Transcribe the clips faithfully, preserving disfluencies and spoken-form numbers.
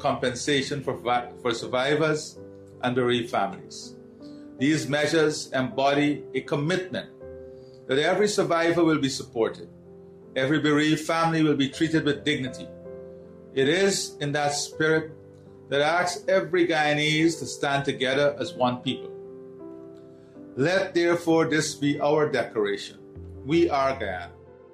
compensation for, for survivors and bereaved families. These measures embody a commitment that every survivor will be supported, every bereaved family will be treated with dignity. It is in that spirit that I ask every Guyanese to stand together as one people. Let therefore this be our declaration. We are Guyana.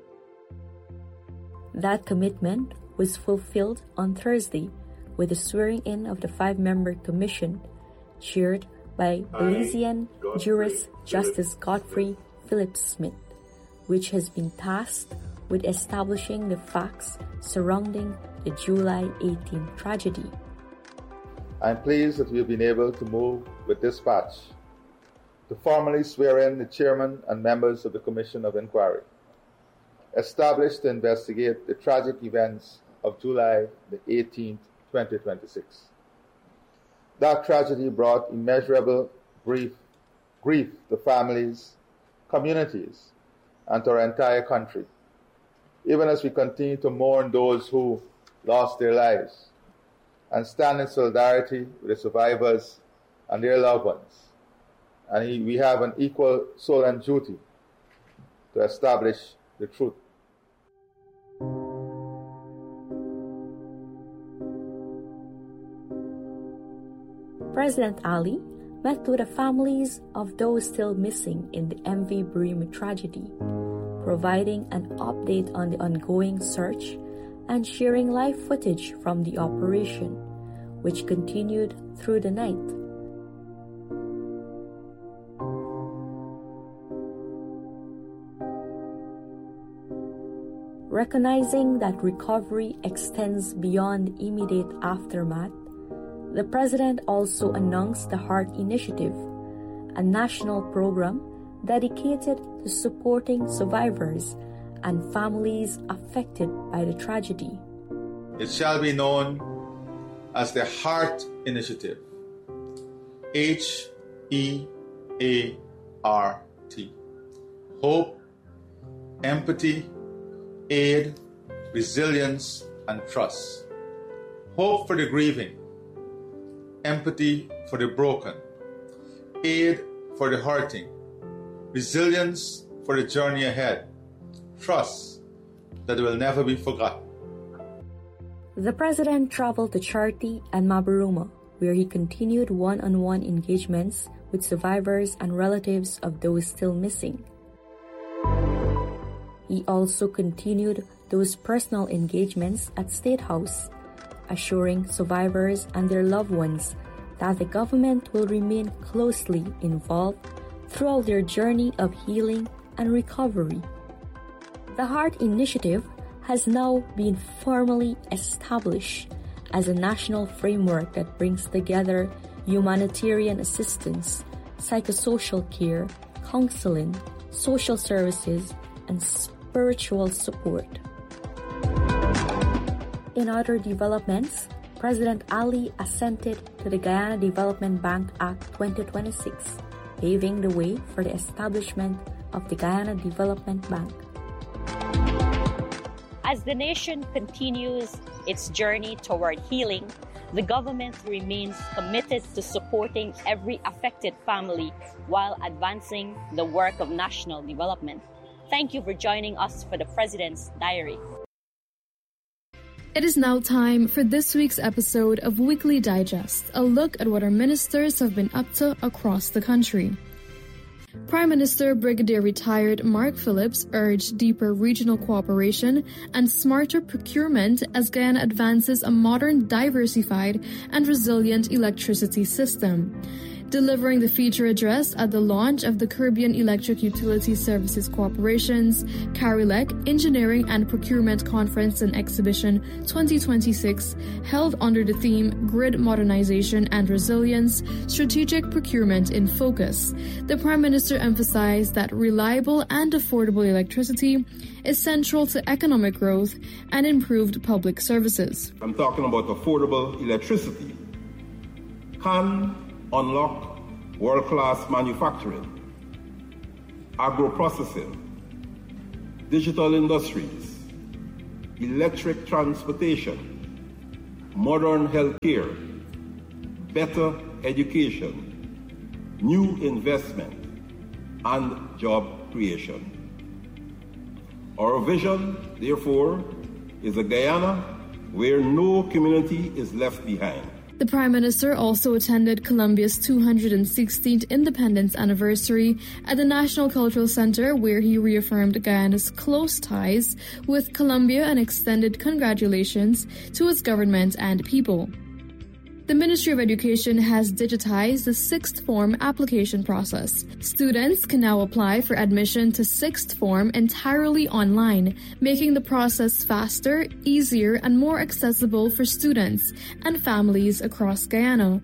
That commitment was fulfilled on Thursday with the swearing-in of the five-member commission, chaired by Belizean jurist Justice Godfrey Phillips Smith, which has been tasked with establishing the facts surrounding the July eighteenth tragedy. I am pleased that we have been able to move with dispatch to formally swear in the chairman and members of the Commission of Inquiry, established to investigate the tragic events of July the eighteenth, twenty twenty-six. That tragedy brought immeasurable grief, grief to families, communities, and to our entire country, even as we continue to mourn those who lost their lives and stand in solidarity with the survivors and their loved ones. And we have an equal solemn duty to establish the truth. President Ali met with the families of those still missing in the M V Bourima tragedy, providing an update on the ongoing search and sharing live footage from the operation, which continued through the night. Recognizing that recovery extends beyond the immediate aftermath, the President also announced the HEART Initiative, a national program dedicated to supporting survivors and families affected by the tragedy. It shall be known as the HEART Initiative, H E A R T. Hope, empathy, aid, resilience, and trust. Hope for the grieving, empathy for the broken, aid for the hurting, resilience for the journey ahead, trust that will never be forgotten. The President traveled to Charti and Mabaruma, where he continued one-on-one engagements with survivors and relatives of those still missing. He also continued those personal engagements at State House, assuring survivors and their loved ones that the government will remain closely involved throughout their journey of healing and recovery. The HEART Initiative has now been formally established as a national framework that brings together humanitarian assistance, psychosocial care, counseling, social services, and spiritual support. In other developments, President Ali assented to the Guyana Development Bank Act twenty twenty-six, paving the way for the establishment of the Guyana Development Bank. As the nation continues its journey toward healing, the government remains committed to supporting every affected family while advancing the work of national development. Thank you for joining us for the President's Diary. It is now time for this week's episode of Weekly Digest, a look at what our ministers have been up to across the country. Prime Minister Brigadier Retired Mark Phillips urged deeper regional cooperation and smarter procurement as Guyana advances a modern, diversified, and resilient electricity system. Delivering the feature address at the launch of the Caribbean Electric Utility Services Corporation's CARILEC Engineering and Procurement Conference and Exhibition twenty twenty-six, held under the theme Grid Modernization and Resilience, Strategic Procurement in Focus, the Prime Minister emphasized that reliable and affordable electricity is central to economic growth and improved public services. I'm talking about affordable electricity. Can unlock world-class manufacturing, agro-processing, digital industries, electric transportation, modern healthcare, better education, new investment, and job creation. Our vision, therefore, is a Guyana where no community is left behind. The Prime Minister also attended Colombia's two hundred sixteenth independence anniversary at the National Cultural Center, where he reaffirmed Guyana's close ties with Colombia and extended congratulations to its government and people. The Ministry of Education has digitized the sixth form application process. Students can now apply for admission to sixth form entirely online, making the process faster, easier, and more accessible for students and families across Guyana.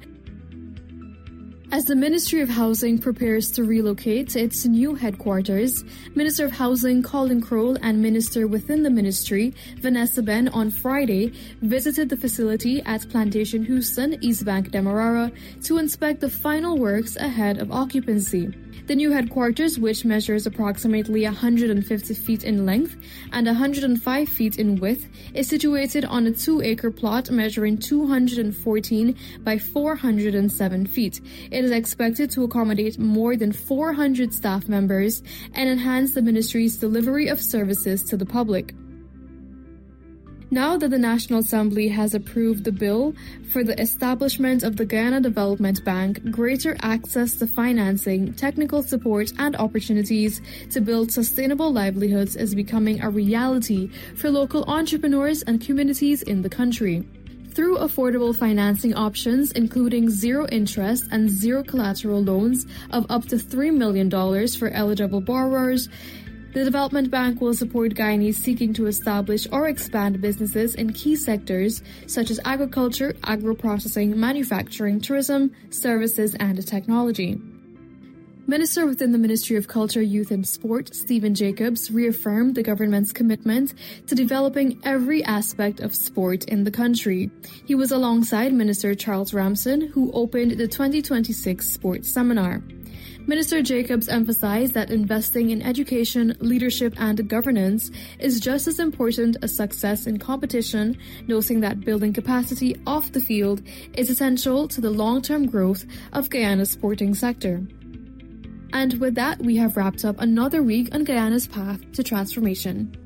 As the Ministry of Housing prepares to relocate to its new headquarters, Minister of Housing Colin Crowell and Minister within the ministry, Vanessa Ben, on Friday visited the facility at Plantation Houston, East Bank, Demerara, to inspect the final works ahead of occupancy. The new headquarters, which measures approximately one hundred fifty feet in length and one hundred five feet in width, is situated on a two-acre plot measuring two hundred fourteen by four hundred seven feet. It is expected to accommodate more than four hundred staff members and enhance the ministry's delivery of services to the public. Now that the National Assembly has approved the bill for the establishment of the Guyana Development Bank, greater access to financing, technical support, and opportunities to build sustainable livelihoods is becoming a reality for local entrepreneurs and communities in the country. Through affordable financing options, including zero interest and zero collateral loans of up to three million dollars for eligible borrowers, the Development Bank will support Guyanese seeking to establish or expand businesses in key sectors such as agriculture, agro-processing, manufacturing, tourism, services, and technology. Minister within the Ministry of Culture, Youth and Sport, Stephen Jacobs, reaffirmed the government's commitment to developing every aspect of sport in the country. He was alongside Minister Charles Ramson, who opened the twenty twenty-six Sports Seminar. Minister Jacobs emphasized that investing in education, leadership, and governance is just as important as success in competition, noting that building capacity off the field is essential to the long-term growth of Guyana's sporting sector. And with that, we have wrapped up another week on Guyana's path to transformation.